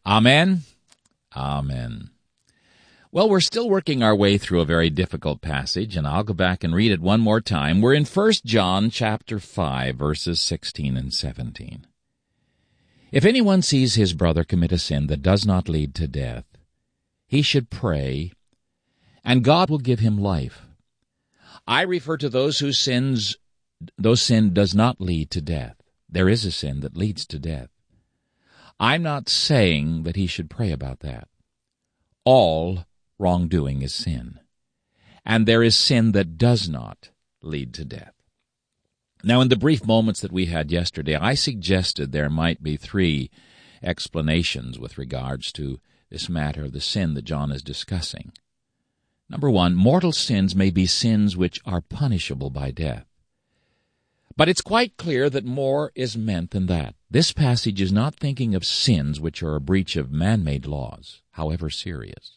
Amen. Amen. Well, we're still working our way through a very difficult passage, and I'll go back and read it one more time. We're in 1 John chapter 5, verses 16 and 17. If anyone sees his brother commit a sin that does not lead to death, he should pray, and God will give him life. I refer to those whose sin does not lead to death. There is a sin that leads to death. I'm not saying that he should pray about that. All wrongdoing is sin, and there is sin that does not lead to death. Now, in the brief moments that we had yesterday, I suggested there might be three explanations with regards to this matter of the sin that John is discussing. Number one, mortal sins may be sins which are punishable by death. But it's quite clear that more is meant than that. This passage is not thinking of sins which are a breach of man-made laws, however serious.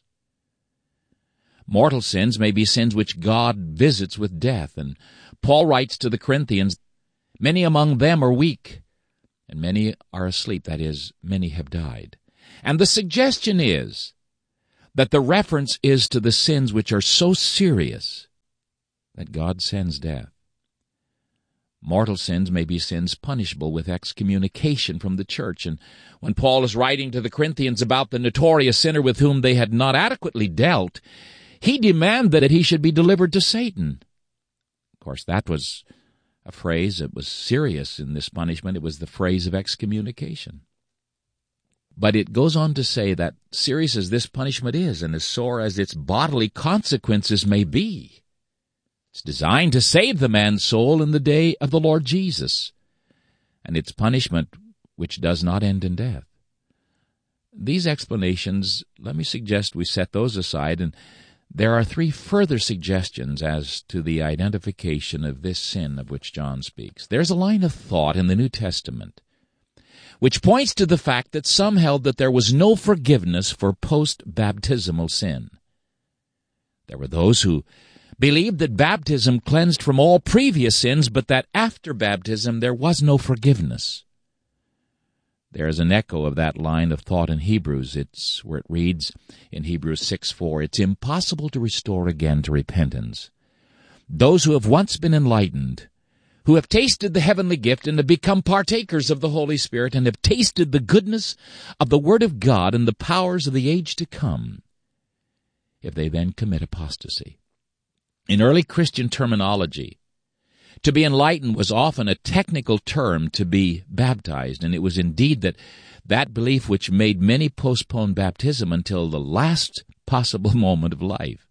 Mortal sins may be sins which God visits with death, and Paul writes to the Corinthians, "Many among them are weak, and many are asleep," that is, many have died. And the suggestion is that the reference is to the sins which are so serious that God sends death. Mortal sins may be sins punishable with excommunication from the church, and when Paul is writing to the Corinthians about the notorious sinner with whom they had not adequately dealt, he demanded that he should be delivered to Satan. Of course, that was a phrase that was serious in this punishment. It was the phrase of excommunication. But it goes on to say that serious as this punishment is, and as sore as its bodily consequences may be, it's designed to save the man's soul in the day of the Lord Jesus, and its punishment which does not end in death. These explanations, let me suggest we set those aside, and there are three further suggestions as to the identification of this sin of which John speaks. There's a line of thought in the New Testament which points to the fact that some held that there was no forgiveness for post-baptismal sin. There were those who believed that baptism cleansed from all previous sins, but that after baptism there was no forgiveness. There is an echo of that line of thought in Hebrews. It's where it reads in Hebrews 6:4, "It's impossible to restore again to repentance those who have once been enlightened, who have tasted the heavenly gift and have become partakers of the Holy Spirit and have tasted the goodness of the Word of God and the powers of the age to come, if they then commit apostasy." In early Christian terminology, to be enlightened was often a technical term to be baptized, and it was indeed that belief which made many postpone baptism until the last possible moment of life.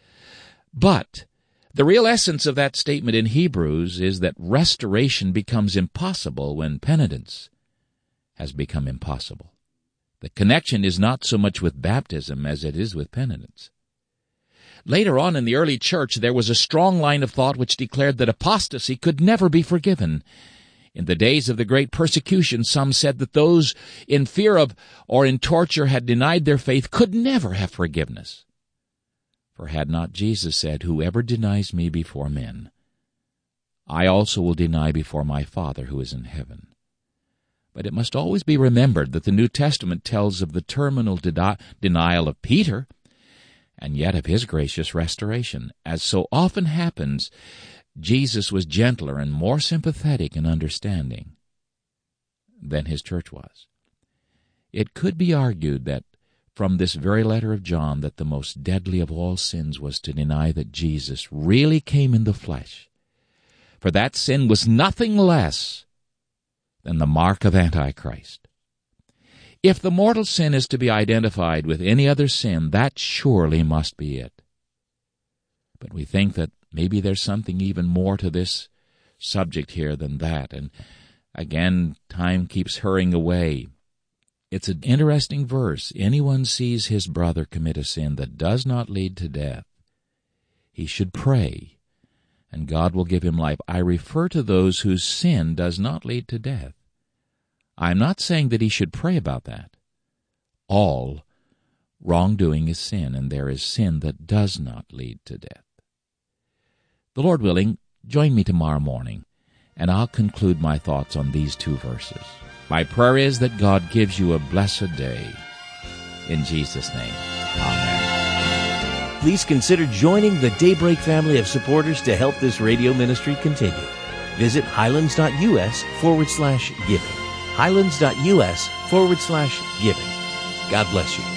But the real essence of that statement in Hebrews is that restoration becomes impossible when penitence has become impossible. The connection is not so much with baptism as it is with penitence. Later on in the early church, there was a strong line of thought which declared that apostasy could never be forgiven. In the days of the great persecution, some said that those in fear of or in torture had denied their faith could never have forgiveness. For had not Jesus said, "Whoever denies me before men, I also will deny before my Father who is in heaven"? But it must always be remembered that the New Testament tells of the terminal denial of Peter, and yet of his gracious restoration. As so often happens, Jesus was gentler and more sympathetic and understanding than his church was. It could be argued that from this very letter of John that the most deadly of all sins was to deny that Jesus really came in the flesh, for that sin was nothing less than the mark of Antichrist. If the mortal sin is to be identified with any other sin, that surely must be it. But we think that maybe there's something even more to this subject here than that, and again, time keeps hurrying away. It's an interesting verse. Anyone sees his brother commit a sin that does not lead to death, he should pray, and God will give him life. I refer to those whose sin does not lead to death. I'm not saying that he should pray about that. All wrongdoing is sin, and there is sin that does not lead to death. The Lord willing, join me tomorrow morning, and I'll conclude my thoughts on these two verses. My prayer is that God gives you a blessed day In Jesus' name, amen. Please consider joining the Daybreak family of supporters to help this radio ministry continue. Visit highlands.us/giving. highlands.us/giving. God bless you.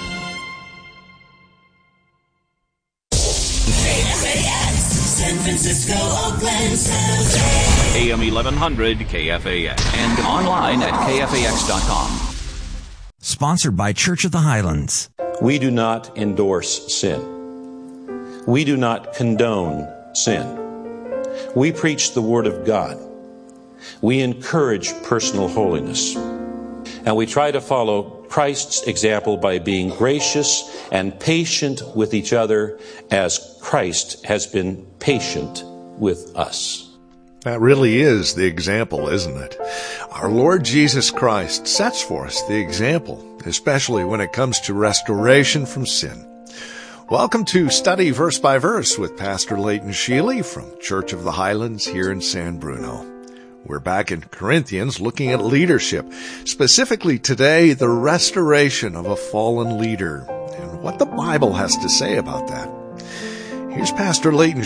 KFAX, San Francisco, Oakland, San Jose. AM 1100 KFAX and online at KFAX.com. Sponsored by Church of the Highlands. We do not endorse sin. We do not condone sin. We preach the Word of God. We encourage personal holiness. And we try to follow Christ's example by being gracious and patient with each other as Christ has been patient with us. That really is the example, isn't it? Our Lord Jesus Christ sets for us the example, especially when it comes to restoration from sin. Welcome to Study Verse by Verse with Pastor Leighton Sheely from Church of the Highlands here in San Bruno. We're back in Corinthians looking at leadership, specifically today the restoration of a fallen leader and what the Bible has to say about that. Here's Pastor Leighton